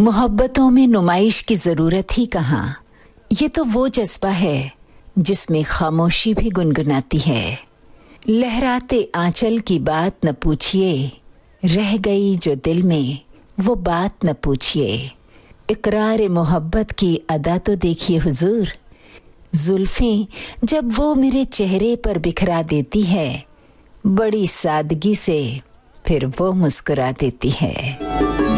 मोहब्बतों में नुमाइश की जरूरत ही कहाँ। ये तो वो जज्बा है जिसमें खामोशी भी गुनगुनाती है। लहराते आंचल की बात न पूछिए, रह गई जो दिल में वो बात न पूछिए। इकरार मोहब्बत की अदा तो देखिए हुजूर, जुल्फें जब वो मेरे चेहरे पर बिखरा देती है, बड़ी सादगी से फिर वो मुस्कुरा देती है।